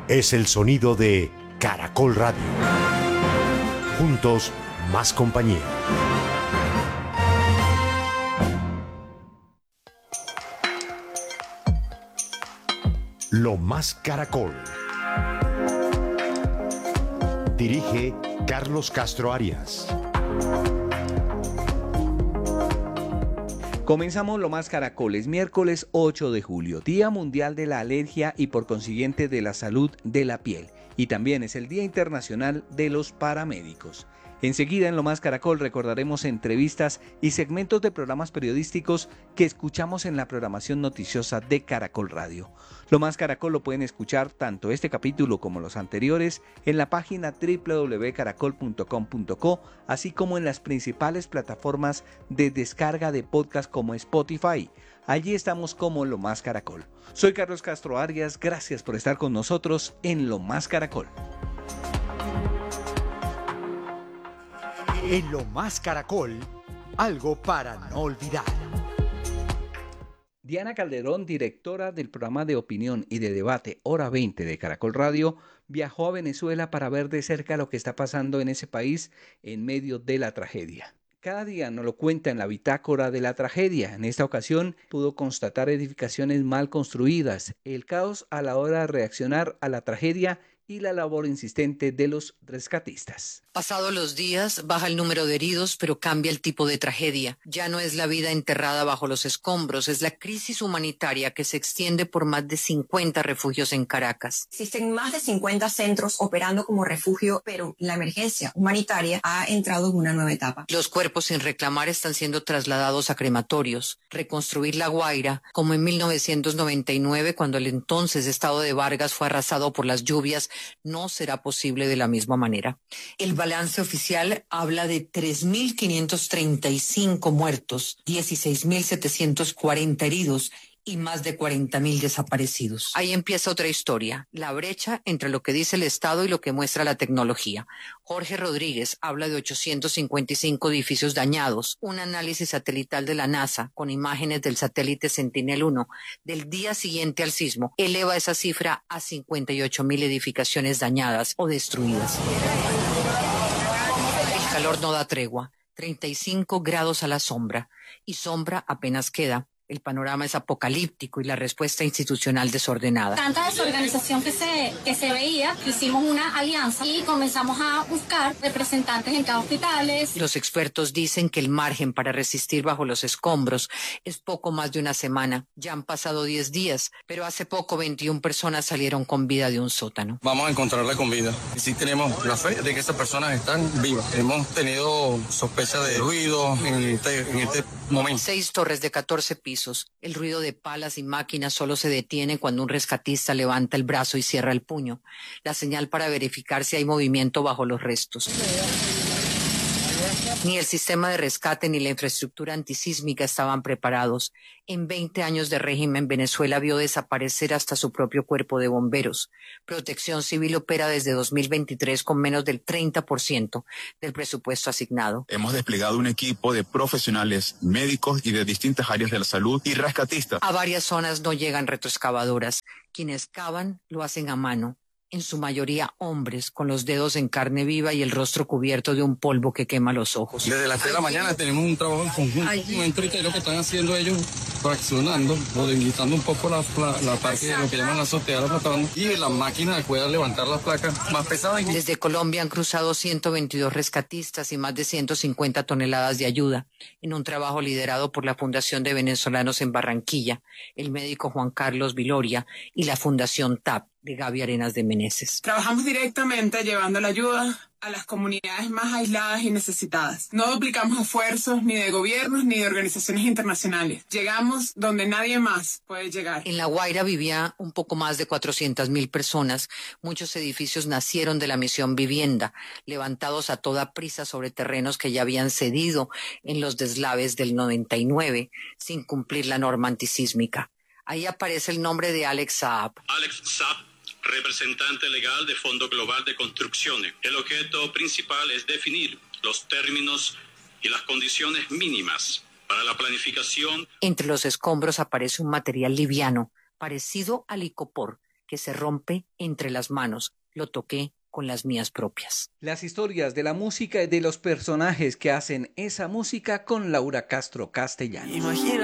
es el sonido de Caracol Radio. Juntos, más compañía. Lo Más Caracol. Dirige Carlos Castro Arias. Comenzamos Lo Más Caracol. Es miércoles 8 de julio, Día Mundial de la Alergia y por consiguiente de la Salud de la Piel. Y también es el Día Internacional de los Paramédicos. Enseguida en Lo Más Caracol recordaremos entrevistas y segmentos de programas periodísticos que escuchamos en la programación noticiosa de Caracol Radio. Lo Más Caracol lo pueden escuchar tanto este capítulo como los anteriores en la página www.caracol.com.co, así como en las principales plataformas de descarga de podcast como Spotify. Allí estamos como Lo Más Caracol. Soy Carlos Castro Arias, gracias por estar con nosotros en Lo Más Caracol. En Lo Más Caracol, algo para no olvidar. Diana Calderón, directora del programa de opinión y de debate Hora 20 de Caracol Radio, viajó a Venezuela para ver de cerca lo que está pasando en ese país en medio de la tragedia. Cada día nos lo cuenta en la bitácora de la tragedia. En esta ocasión pudo constatar edificaciones mal construidas, el caos a la hora de reaccionar a la tragedia y la labor insistente de los rescatistas. Pasados los días, baja el número de heridos, pero cambia el tipo de tragedia. Ya no es la vida enterrada bajo los escombros, es la crisis humanitaria que se extiende por más de 50 refugios en Caracas. Existen más de 50 centros operando como refugio, pero la emergencia humanitaria ha entrado en una nueva etapa. Los cuerpos sin reclamar están siendo trasladados a crematorios. Reconstruir La Guaira, como en 1999, cuando el entonces estado de Vargas fue arrasado por las lluvias, no será posible de la misma manera. El balance oficial habla de 3.535 muertos, 16.740 heridos y más de 40.000 desaparecidos. Ahí empieza otra historia, la brecha entre lo que dice el Estado y lo que muestra la tecnología. Jorge Rodríguez habla de 855 edificios dañados. Un análisis satelital de la NASA con imágenes del satélite Sentinel-1 del día siguiente al sismo eleva esa cifra a 58.000 edificaciones dañadas o destruidas. El calor no da tregua, 35 grados a la sombra, y sombra apenas queda. El panorama es apocalíptico y la respuesta institucional desordenada. Tanta desorganización que se veía, hicimos una alianza y comenzamos a buscar representantes en cada hospitales. Los expertos dicen que el margen para resistir bajo los escombros es poco más de una semana. Ya han pasado 10 días, pero hace poco 21 personas salieron con vida de un sótano. Vamos a encontrarla con vida. Sí tenemos la fe de que estas personas están vivas. Hemos tenido sospecha de ruido en este momento. 6 torres de 14 pisos. El ruido de palas y máquinas solo se detiene cuando un rescatista levanta el brazo y cierra el puño, la señal para verificar si hay movimiento bajo los restos. Ni el sistema de rescate ni la infraestructura antisísmica estaban preparados. En 20 años de régimen, Venezuela vio desaparecer hasta su propio cuerpo de bomberos. Protección Civil opera desde 2023 con menos del 30% del presupuesto asignado. Hemos desplegado un equipo de profesionales, médicos y de distintas áreas de la salud y rescatistas. A varias zonas no llegan retroexcavadoras. Quienes cavan lo hacen a mano. En su mayoría hombres, con los dedos en carne viva y el rostro cubierto de un polvo que quema los ojos. Desde las 3 de la mañana tenemos un trabajo en conjunto. Entre lo que están haciendo ellos, fraccionando, o debilitando un poco la parte de lo que llaman la azotea, la plataforma, y la máquina de pueda levantar las placas más pesadas. Desde Colombia han cruzado 122 rescatistas y más de 150 toneladas de ayuda, en un trabajo liderado por la Fundación de Venezolanos en Barranquilla, el médico Juan Carlos Viloria y la Fundación TAP de Gaby Arenas de Meneses. Trabajamos directamente llevando la ayuda a las comunidades más aisladas y necesitadas. No duplicamos esfuerzos ni de gobiernos ni de organizaciones internacionales. Llegamos donde nadie más puede llegar. En La Guaira vivía un poco más de 400.000 personas. Muchos edificios nacieron de la misión Vivienda, levantados a toda prisa sobre terrenos que ya habían cedido en los deslaves del 99, sin cumplir la norma antisísmica. Ahí aparece el nombre de Alex Saab. Alex Saab, representante legal de Fondo Global de Construcciones. El objeto principal es definir los términos y las condiciones mínimas para la planificación. Entre los escombros aparece un material liviano, parecido al icopor, que se rompe entre las manos. Lo toqué con las mías propias. Las historias de la música y de los personajes que hacen esa música con Laura Castro Castellano. Imagina